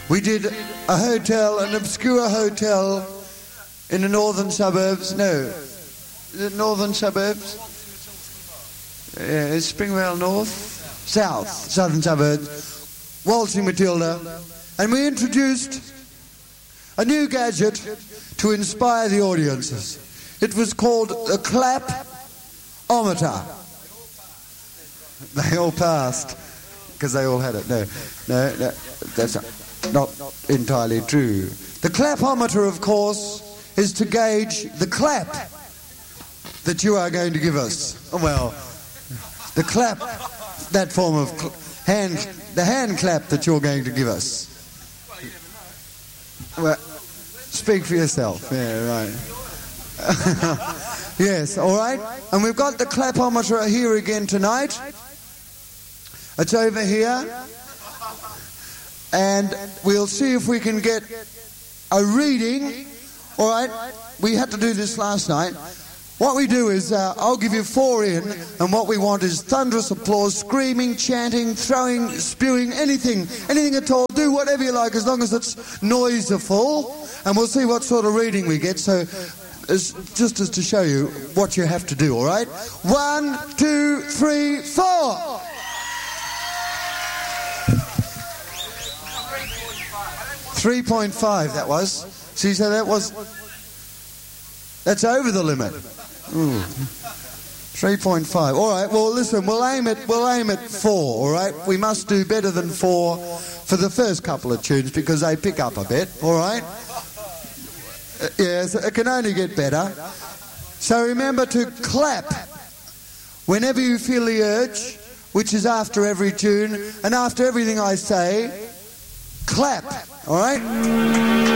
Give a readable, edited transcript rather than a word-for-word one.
We did a hotel, an obscure hotel in the northern suburbs. No. Is it northern suburbs? Yeah, it's Springvale North? South, southern suburbs. Waltzing Matilda. And we introduced a new gadget to inspire the audiences. It was called a clap-ometer. They all passed because they all had it. No, that's not entirely true. The clapometer, of course, is to gauge the clap that you are going to give us. Well, the clap, that form of the hand clap that you're going to give us. Well, speak for yourself. Yeah, right. Yes, all right. And we've got the clapometer here again tonight. It's over here. And we'll see if we can get a reading. All right. We had to do this last night. What we do is, I'll give you 4 in, and what we want is thunderous applause, screaming, chanting, throwing, spewing, anything at all. Do whatever you like, as long as it's noiseful, and we'll see what sort of reading we get. So, just as to show you what you have to do, all right? 1, 2, 3, 4. 3.5, that was. See, so that's over the limit. 3.5. All right. Well, listen. We'll aim at 4. All right. We must do better than 4 for the first couple of tunes because they pick up a bit. All right. Yes, it can only get better. So remember to clap whenever you feel the urge, which is after every tune and after everything I say. Clap. All right.